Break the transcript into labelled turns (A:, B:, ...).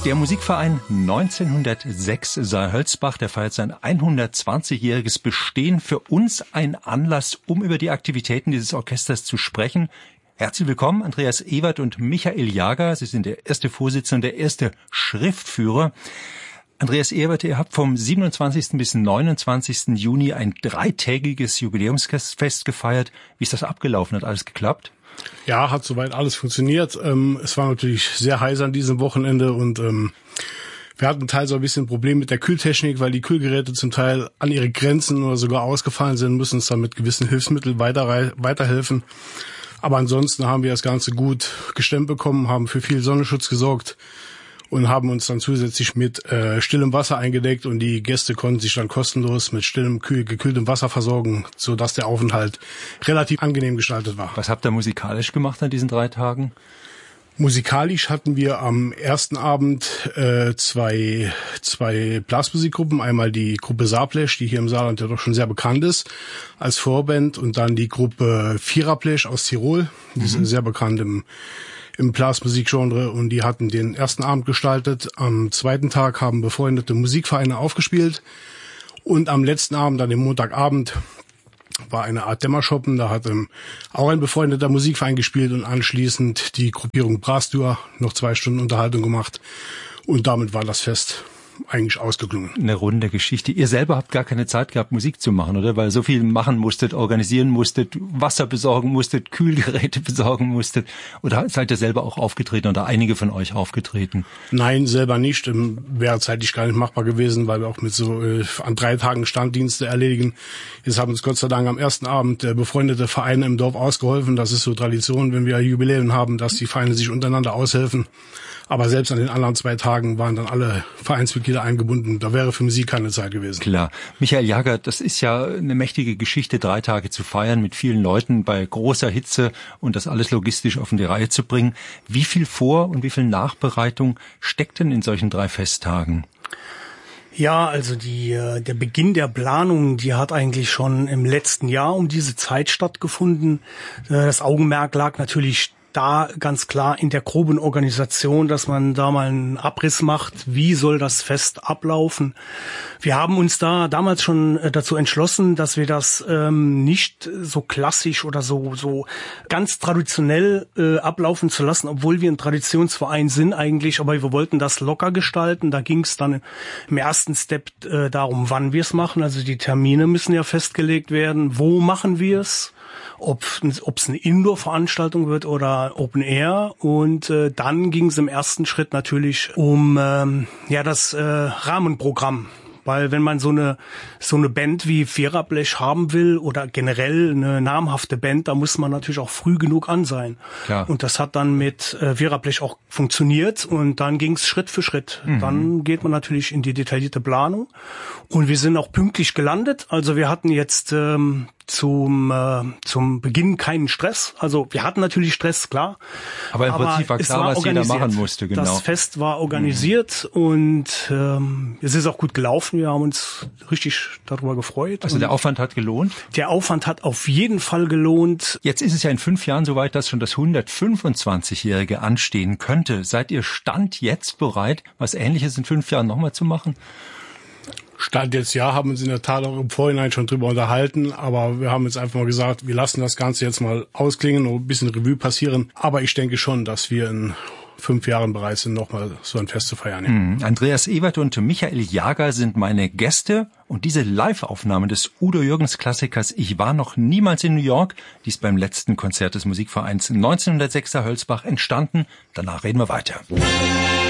A: Der Musikverein 1906 Saar-Hölzbach, der feiert sein 120-jähriges Bestehen. Für uns ein Anlass, um über die Aktivitäten dieses Orchesters zu sprechen. Herzlich willkommen, Andreas Ewert und Michael Jager. Sie sind der erste Vorsitzende, der erste Schriftführer. Andreas Ewert, ihr habt vom 27. bis 29. Juni ein 3-tägiges Jubiläumsfest gefeiert. Wie ist das abgelaufen? Hat alles geklappt?
B: Ja, hat soweit alles funktioniert. Es war natürlich sehr heiß an diesem Wochenende und wir hatten teils auch ein bisschen ein Problem mit der Kühltechnik, weil die Kühlgeräte zum Teil an ihre Grenzen oder sogar ausgefallen sind, müssen uns dann mit gewissen Hilfsmitteln weiterhelfen. Aber ansonsten haben wir das Ganze gut gestemmt bekommen, haben für viel Sonnenschutz gesorgt und haben uns dann zusätzlich mit stillem Wasser eingedeckt und die Gäste konnten sich dann kostenlos mit gekühltem Wasser versorgen, sodass der Aufenthalt relativ angenehm gestaltet war.
A: Was habt ihr musikalisch gemacht an diesen 3 Tagen?
B: Musikalisch hatten wir am ersten Abend zwei Blasmusikgruppen. Einmal die Gruppe Saarblech, die hier im Saarland ja doch schon sehr bekannt ist, als Vorband, und dann die Gruppe Viererblech aus Tirol, die sind sehr bekannt im Blasmusikgenre, und die hatten den ersten Abend gestaltet. Am zweiten Tag haben befreundete Musikvereine aufgespielt und am letzten Abend, an dem Montagabend, war eine Art Dämmerschoppen. Da hat auch ein befreundeter Musikverein gespielt und anschließend die Gruppierung Brasdur noch 2 Stunden Unterhaltung gemacht, und damit war das Fest eigentlich ausgeklungen.
A: Eine runde Geschichte. Ihr selber habt gar keine Zeit gehabt, Musik zu machen, oder? Weil so viel machen musstet, organisieren musstet, Wasser besorgen musstet, Kühlgeräte besorgen musstet. Oder seid ihr selber auch aufgetreten oder einige von euch aufgetreten?
B: Nein, selber nicht. Wäre zeitlich gar nicht machbar gewesen, weil wir auch mit so an 3 Tagen Standdienste erledigen. Jetzt haben uns Gott sei Dank am ersten Abend befreundete Vereine im Dorf ausgeholfen. Das ist so Tradition, wenn wir Jubiläen haben, dass die Vereine sich untereinander aushelfen. Aber selbst an den anderen 2 Tagen waren dann alle Vereinsmitglieder eingebunden. Da wäre für Musik keine Zeit gewesen.
A: Klar. Michael Jager, das ist ja eine mächtige Geschichte, 3 Tage zu feiern mit vielen Leuten bei großer Hitze und das alles logistisch auf die Reihe zu bringen. Wie viel Vor- und wie viel Nachbereitung steckt denn in solchen 3 Festtagen?
C: Ja, also der Beginn der Planung, die hat eigentlich schon im letzten Jahr um diese Zeit stattgefunden. Das Augenmerk lag natürlich da ganz klar in der groben Organisation, dass man da mal einen Abriss macht, wie soll das Fest ablaufen. Wir haben uns da damals schon dazu entschlossen, dass wir das nicht so klassisch oder so ganz traditionell ablaufen zu lassen, obwohl wir ein Traditionsverein sind eigentlich, aber wir wollten das locker gestalten. Da ging es dann im ersten Step darum, wann wir es machen. Also die Termine müssen ja festgelegt werden. Wo machen wir es? Ob es eine Indoor-Veranstaltung wird oder Open Air, und dann ging es im ersten Schritt natürlich um das Rahmenprogramm. Weil wenn man so eine Band wie Viererblech haben will oder generell eine namhafte Band, da muss man natürlich auch früh genug an sein. Klar. Und das hat dann mit Viererblech auch funktioniert, und dann ging es Schritt für Schritt. Dann geht man natürlich in die detaillierte Planung, und wir sind auch pünktlich gelandet. Also wir hatten jetzt zum Beginn keinen Stress. Also wir hatten natürlich Stress, klar.
A: Aber im Prinzip war klar, was jeder machen musste. Genau.
C: Das Fest war organisiert und es ist auch gut gelaufen. Wir haben uns richtig darüber gefreut.
A: Also der Aufwand hat gelohnt?
C: Der Aufwand hat auf jeden Fall gelohnt.
A: Jetzt ist es ja in 5 Jahren soweit, dass schon das 125-Jährige anstehen könnte. Seid ihr Stand jetzt bereit, was Ähnliches in 5 Jahren nochmal zu machen?
B: Stand jetzt ja, haben uns in der Tat auch im Vorhinein schon drüber unterhalten, aber wir haben jetzt einfach mal gesagt, wir lassen das Ganze jetzt mal ausklingen und ein bisschen Revue passieren. Aber ich denke schon, dass wir in 5 Jahren bereit sind, nochmal so ein Fest zu feiern. Ja.
A: Andreas Ewert und Michael Jager sind meine Gäste, und diese Live-Aufnahme des Udo Jürgens Klassikers Ich war noch niemals in New York, die ist beim letzten Konzert des Musikvereins 1906 Saar-Hölzbach entstanden. Danach reden wir weiter.